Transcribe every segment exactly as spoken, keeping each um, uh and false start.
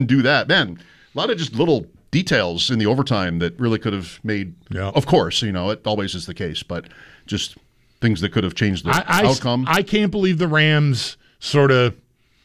do that. Man, a lot of just little details in the overtime that really could have made, yeah. of course, you know, it always is the case, but just things that could have changed the I, outcome. I, I can't believe the Rams sort of,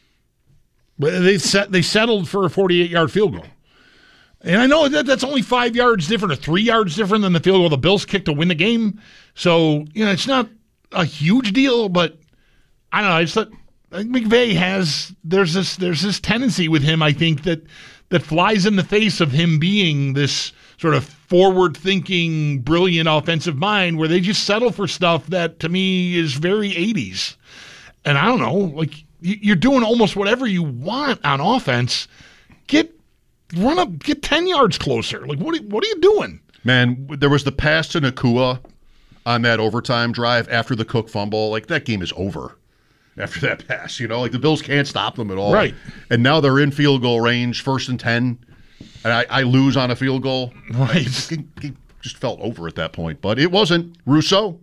they set, they settled for a forty-eight-yard field goal. And I know that that's only five yards different or three yards different than the field goal the Bills kicked to win the game. So, you know, it's not a huge deal, but I don't know. I just thought I think McVay has there's this there's this tendency with him, I think, that that flies in the face of him being this sort of forward-thinking, brilliant offensive mind where they just settle for stuff that, to me, is very eighties. And I don't know, like, you're doing almost whatever you want on offense. Get run up, get ten yards closer. Like, what are, what are you doing? Man, there was the pass to Nacua on that overtime drive after the Cook fumble. Like, that game is over after that pass, you know? Like, the Bills can't stop them at all. Right. And now they're in field goal range, first and ten, and I, I lose on a field goal. Right. It just, it, it just felt over at that point, but it wasn't. Rousseau.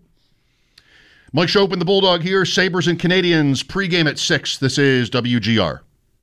Mike Schopp, the Bulldog here. Sabres and Canadians pregame at six. This is W G R.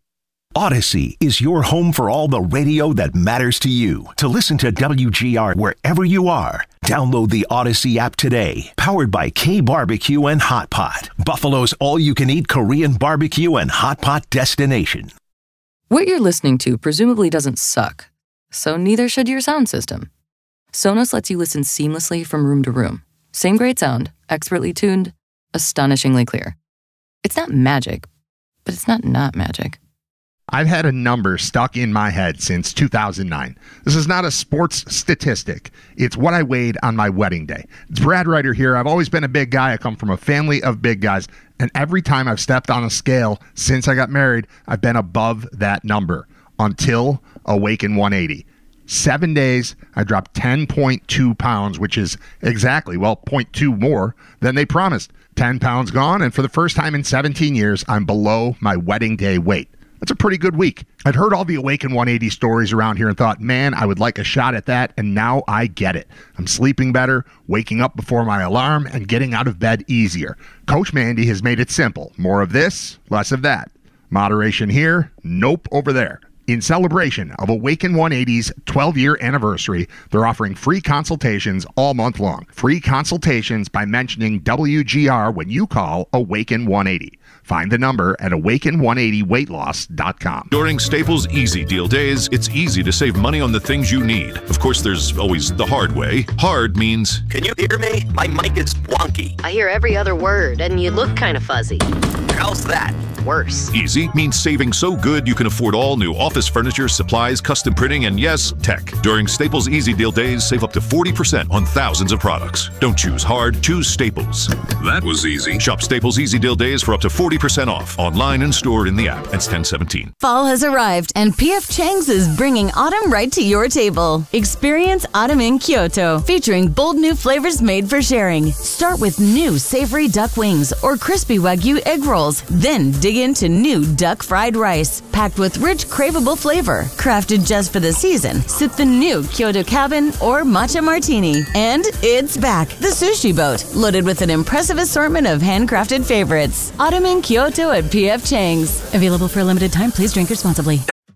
Odyssey is your home for all the radio that matters to you. To listen to W G R wherever you are, download the Odyssey app today. Powered by K-Barbecue and Hot Pot, Buffalo's all-you-can-eat Korean barbecue and hot pot destination. What you're listening to presumably doesn't suck, so neither should your sound system. Sonos lets you listen seamlessly from room to room. Same great sound, expertly tuned, astonishingly clear. It's not magic, but it's not not magic. I've had a number stuck in my head since two thousand nine. This is not a sports statistic. It's what I weighed on my wedding day. It's Brad Ryder here. I've always been a big guy. I come from a family of big guys. And every time I've stepped on a scale since I got married, I've been above that number until Awaken one eighty. Seven days, I dropped ten point two pounds, which is exactly, well, zero point two more than they promised. ten pounds gone, and for the first time in seventeen years, I'm below my wedding day weight. That's a pretty good week. I'd heard all the Awaken one eighty stories around here and thought, man, I would like a shot at that, and now I get it. I'm sleeping better, waking up before my alarm, and getting out of bed easier. Coach Mandy has made it simple. More of this, less of that. Moderation here, nope over there. In celebration of Awaken one eighty's twelve-year anniversary, they're offering free consultations all month long. Free consultations by mentioning W G R when you call Awaken one eighty. Find the number at awaken one eighty weight loss dot com. During Staples Easy Deal Days, it's easy to save money on the things you need. Of course, there's always the hard way. Hard means... Can you hear me? My mic is wonky. I hear every other word, and you look kind of fuzzy. How's that? Worse. Easy means saving so good you can afford all new office furniture, supplies, custom printing, and yes, tech. During Staples Easy Deal Days, save up to forty percent on thousands of products. Don't choose hard, choose Staples. That was easy. Shop Staples Easy Deal Days for up to forty percent off. Online and stored in the app. It's ten seventeen. Fall has arrived, and P F Chang's is bringing autumn right to your table. Experience autumn in Kyoto, featuring bold new flavors made for sharing. Start with new savory duck wings or crispy Wagyu egg rolls. Then dig into new duck fried rice, packed with rich, craveable flavor. Crafted just for the season, sip the new Kyoto Cabin or Matcha Martini. And it's back, the Sushi Boat, loaded with an impressive assortment of handcrafted favorites. Autumn in Kyoto at P F Chang's. Available for a limited time. Please drink responsibly.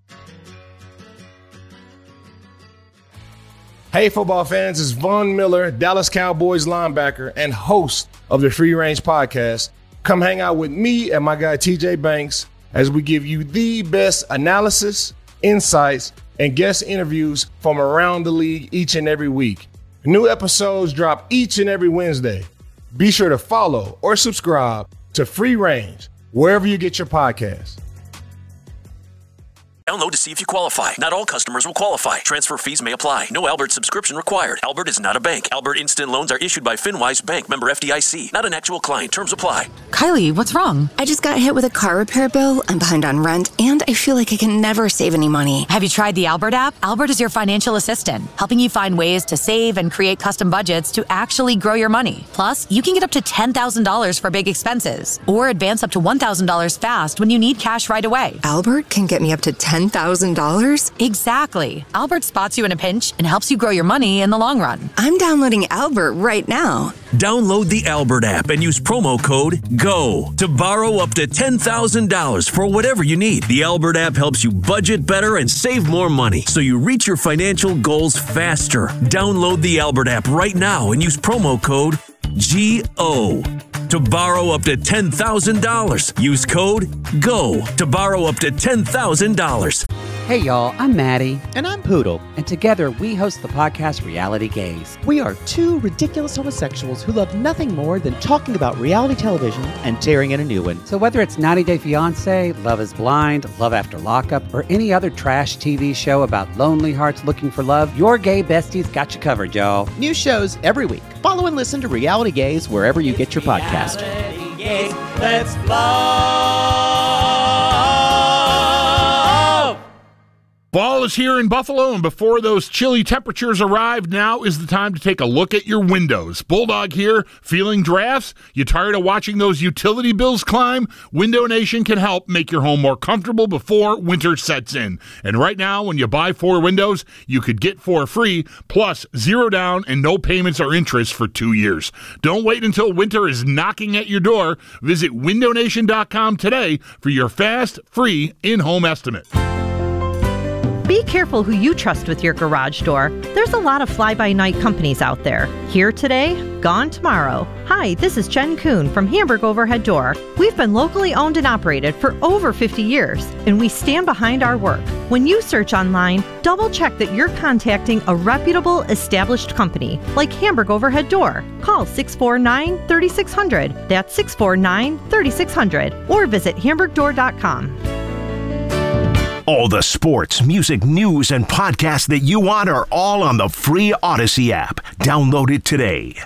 Hey, football fans, it's Von Miller, Dallas Cowboys linebacker and host of the Free Range Podcast. Come hang out with me and my guy T J Banks as we give you the best analysis, insights, and guest interviews from around the league each and every week. New episodes drop each and every Wednesday. Be sure to follow or subscribe to Free Range wherever you get your podcasts. Download to see if you qualify. Not all customers will qualify. Transfer fees may apply. No Albert subscription required. Albert is not a bank. Albert Instant Loans are issued by FinWise Bank, member F D I C. Not an actual client. Terms apply. Kylie, what's wrong? I just got hit with a car repair bill. I'm behind on rent, and I feel like I can never save any money. Have you tried the Albert app? Albert is your financial assistant, helping you find ways to save and create custom budgets to actually grow your money. Plus, you can get up to ten thousand dollars for big expenses, or advance up to one thousand dollars fast when you need cash right away. Albert can get me up to ten ten thousand dollars? Exactly. Albert spots you in a pinch and helps you grow your money in the long run. I'm downloading Albert right now. Download the Albert app and use promo code GO to borrow up to ten thousand dollars for whatever you need. The Albert app helps you budget better and save more money so you reach your financial goals faster. Download the Albert app right now and use promo code G O to borrow up to ten thousand dollars. Use code GO to borrow up to ten thousand dollars. Hey y'all, I'm Maddie. And I'm Poodle. And together we host the podcast Reality Gaze. We are two ridiculous homosexuals who love nothing more than talking about reality television and tearing in a new one. So whether it's ninety day fiancé, Love is Blind, Love After Lockup, or any other trash T V show about lonely hearts looking for love, your gay besties got you covered, y'all. New shows every week. Follow and listen to Reality Gaze wherever you get your podcast. Reality Gaze, let's love. Fall is here in Buffalo, and before those chilly temperatures arrive, now is the time to take a look at your windows. Bulldog here, feeling drafts? You tired of watching those utility bills climb? Window Nation can help make your home more comfortable before winter sets in. And right now, when you buy four windows, you could get four free, plus zero down and no payments or interest for two years. Don't wait until winter is knocking at your door. Visit window nation dot com today for your fast, free in-home estimate. Be careful who you trust with your garage door. There's a lot of fly-by-night companies out there. Here today, gone tomorrow. Hi, this is Jen Kuhn from Hamburg Overhead Door. We've been locally owned and operated for over fifty years, and we stand behind our work. When you search online, double-check that you're contacting a reputable, established company like Hamburg Overhead Door. Call six four nine, three six zero zero. That's six four nine, three six zero zero. Or visit hamburg door dot com. All the sports, music, news, and podcasts that you want are all on the free Odyssey app. Download it today.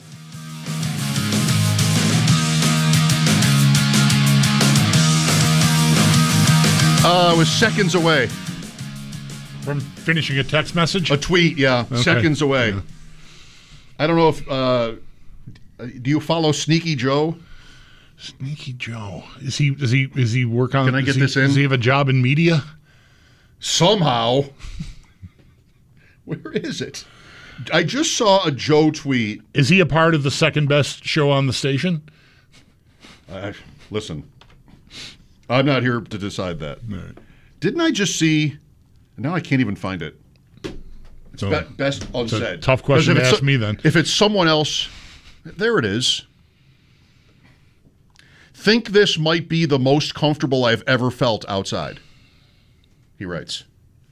Uh, I was seconds away. From finishing a text message? A tweet, yeah. Okay. Seconds away. Yeah. I don't know if... Uh, do you follow Sneaky Joe? Sneaky Joe. Is he Is he? Is he work on... Can I get he, this in? Does he have a job in media? Somehow. Where is it? I just saw a Joe tweet. Is he a part of the second best show on the station? Uh, listen, I'm not here to decide that. Right. Didn't I just see... Now I can't even find it. It's So, be- best it's a unsaid. tough question Because if to it's ask so- me then. If it's someone else... There it is. Think this might be the most comfortable I've ever felt outside. He writes.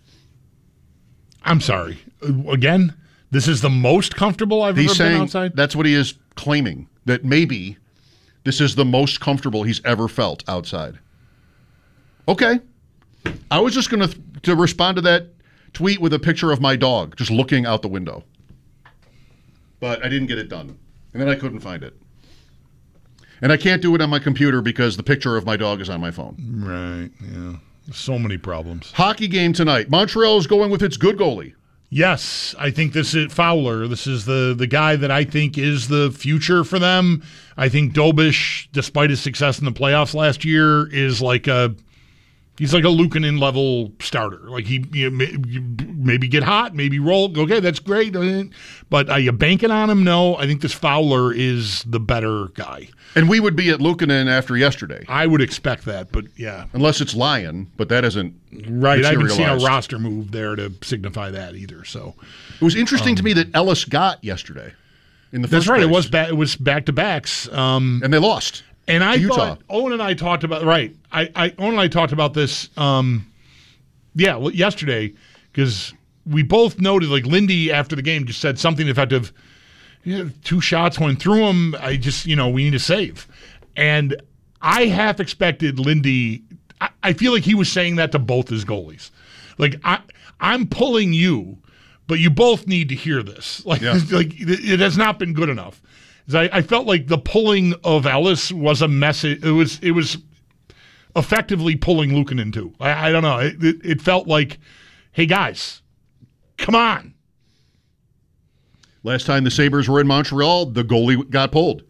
I'm sorry. Uh, Again, this is the most comfortable I've He's ever saying been outside? that's what he is claiming, that maybe this is the most comfortable he's ever felt outside. Okay. I was just going to to respond to that tweet with a picture of my dog just looking out the window. But I didn't get it done. And then I couldn't find it. And I can't do it on my computer because the picture of my dog is on my phone. Right, yeah. So many problems. Hockey game tonight. Montreal is going with its good goalie. Yes, I think this is Fowler. This is the the guy that I think is the future for them. I think Dobish, despite his success in the playoffs last year, is like a he's like a Luukkonen level starter. Like he you know, you maybe get hot, maybe roll. Okay, that's great. But are you banking on him? No. I think this Fowler is the better guy. And we would be at Luukkonen after yesterday. I would expect that, but yeah. Unless it's Lyon, but that isn't Right, I haven't seen a materialized. roster move there to signify that either. So It was interesting Um, to me that Ellis got yesterday. In the that's first right. It place. was ba- it was back to backs, um, and they lost. And I to Utah. thought Owen and I talked about right. I, I Owen and I talked about this. Um, yeah, well, yesterday because we both noted like Lindy after the game just said something effective. You know, two shots went through him. I just you know we need to save, and I half expected Lindy. I, I feel like he was saying that to both his goalies. Like I I'm pulling you, but you both need to hear this. Like Yeah. like it, it has not been good enough. I, I felt like the pulling of Ellis was a message. It was it was effectively pulling Luukkonen too. I, I don't know. It, it, it felt like, hey guys, come on. Last time the Sabres were in Montreal, the goalie got pulled.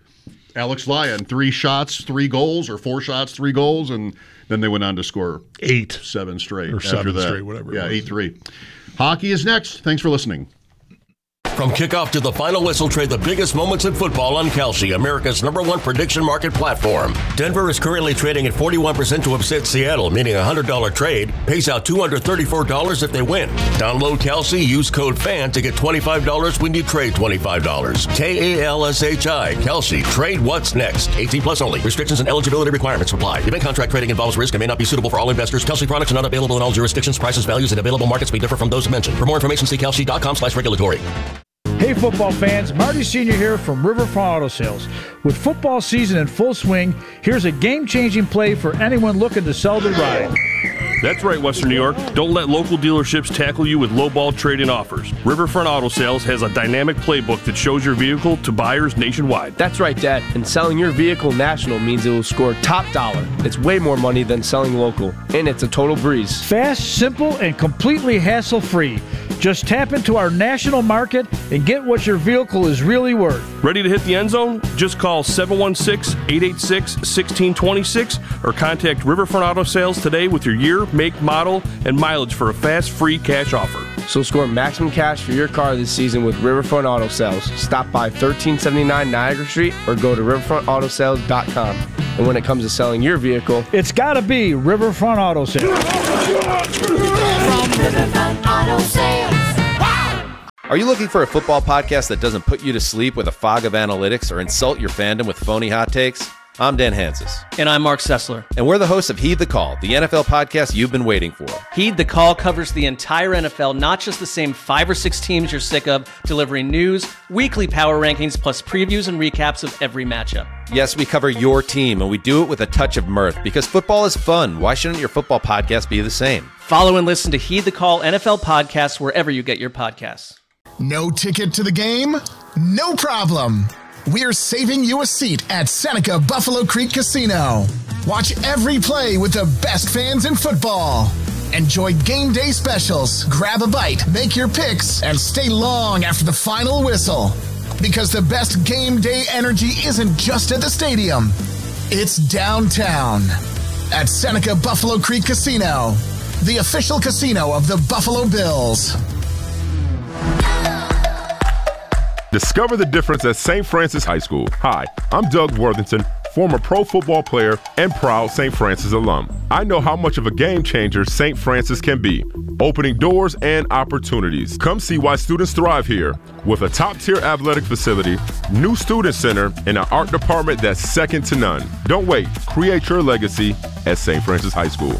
Alex Lyon, three shots, three goals, or four shots, three goals, and then they went on to score eight, seven straight or after seven that. straight, whatever. Yeah, eight three. Hockey is next. Thanks for listening. From kickoff to the final whistle, trade the biggest moments in football on Kalshi, America's number one prediction market platform. Denver is currently trading at forty-one percent to upset Seattle, meaning a one hundred dollars trade pays out two hundred thirty-four dollars if they win. Download Kalshi, use code FAN to get twenty-five dollars when you trade twenty-five dollars. K A L S H I, Kalshi. Trade what's next. eighteen plus only. Restrictions and eligibility requirements apply. Event contract trading involves risk and may not be suitable for all investors. Kalshi products are not available in all jurisdictions. Prices, values, and available markets may differ from those mentioned. For more information, see kalshi dot com slash regulatory. Hey football fans, Marty Senior here from Riverfront Auto Sales. With football season in full swing, here's a game-changing play for anyone looking to sell their ride. That's right, Western New York. Don't let local dealerships tackle you with lowball trade-in offers. Riverfront Auto Sales has a dynamic playbook that shows your vehicle to buyers nationwide. That's right, Dad. And selling your vehicle national means it will score top dollar. It's way more money than selling local, and it's a total breeze. Fast, simple, and completely hassle-free. Just tap into our national market and get what your vehicle is really worth. Ready to hit the end zone? Just call seven one six, eight eight six, one six two six or contact Riverfront Auto Sales today with your year, make, model, and mileage for a fast, free cash offer. So score maximum cash for your car this season with Riverfront Auto Sales. Stop by thirteen seventy-nine Niagara Street or go to riverfront auto sales dot com. And when it comes to selling your vehicle, it's got to be Riverfront Auto Sales. Riverfront Auto Sales. Are you looking for a football podcast that doesn't put you to sleep with a fog of analytics or insult your fandom with phony hot takes? I'm Dan Hansis. And I'm Mark Sessler. And we're the hosts of Heed the Call, the N F L podcast you've been waiting for. Heed the Call covers the entire N F L, not just the same five or six teams you're sick of, delivering news, weekly power rankings, plus previews and recaps of every matchup. Yes, we cover your team, and we do it with a touch of mirth, because football is fun. Why shouldn't your football podcast be the same? Follow and listen to Heed the Call N F L podcast wherever you get your podcasts. No ticket to the game? No problem. We're saving you a seat at Seneca Buffalo Creek Casino. Watch every play with the best fans in football. Enjoy game day specials, grab a bite, make your picks, and stay long after the final whistle. Because the best game day energy isn't just at the stadium. It's downtown at Seneca Buffalo Creek Casino, the official casino of the Buffalo Bills. Discover the difference at Saint Francis High School. Hi, I'm Doug Worthington, former pro football player and proud Saint Francis alum. I know how much of a game changer Saint Francis can be, opening doors and opportunities. Come see why students thrive here with a top-tier athletic facility, new student center, and an art department that's second to none. Don't wait. Create your legacy at Saint Francis High School.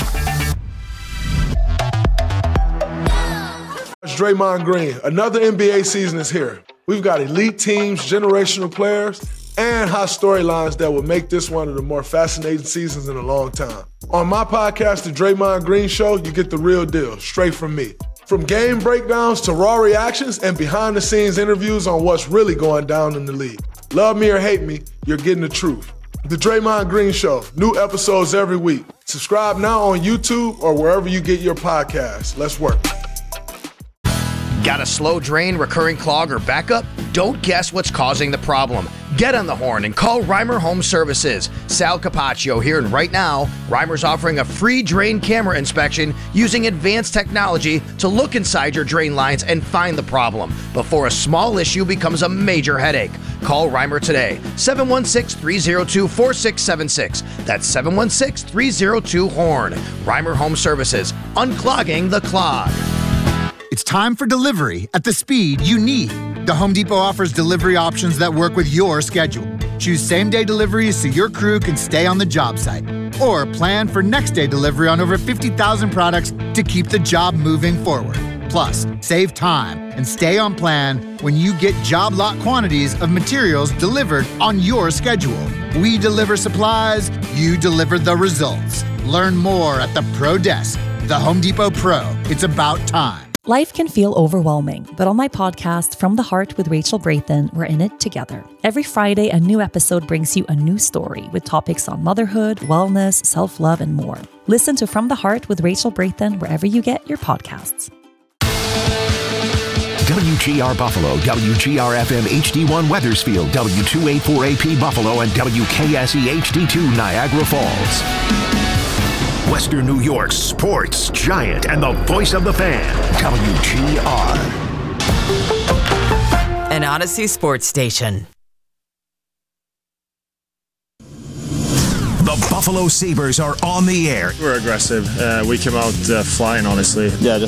It's Draymond Green. Another N B A season is here. We've got elite teams, generational players, and hot storylines that will make this one of the more fascinating seasons in a long time. On my podcast, The Draymond Green Show, you get the real deal, straight from me. From game breakdowns to raw reactions and behind-the-scenes interviews on what's really going down in the league. Love me or hate me, you're getting the truth. The Draymond Green Show, new episodes every week. Subscribe now on YouTube or wherever you get your podcasts. Let's work. Got a slow drain, recurring clog, or backup? Don't guess what's causing the problem. Get on the horn and call Reimer Home Services. Sal Capaccio here, and right now, Reimer's offering a free drain camera inspection using advanced technology to look inside your drain lines and find the problem before a small issue becomes a major headache. Call Reimer today, seven one six, three zero two, four six seven six. That's seven one six, three zero two, HORN. Reimer Home Services, unclogging the clog. It's time for delivery at the speed you need. The Home Depot offers delivery options that work with your schedule. Choose same-day deliveries so your crew can stay on the job site. Or plan for next-day delivery on over fifty thousand products to keep the job moving forward. Plus, save time and stay on plan when you get job lot quantities of materials delivered on your schedule. We deliver supplies, you deliver the results. Learn more at the Pro Desk. The Home Depot Pro. It's about time. Life can feel overwhelming, but on my podcast, From the Heart with Rachel Brathen, we're in it together. Every Friday, a new episode brings you a new story with topics on motherhood, wellness, self-love, and more. Listen to From the Heart with Rachel Brathen wherever you get your podcasts. W G R Buffalo, W G R F M H D one Weathersfield, W two eighty-four A P Buffalo, and W K S E H D two Niagara Falls. Western New York's sports giant and the voice of the fan, W G R. An Odyssey sports station. The Buffalo Sabres are on the air. We're aggressive. Uh, we came out uh, flying, honestly. Yeah, just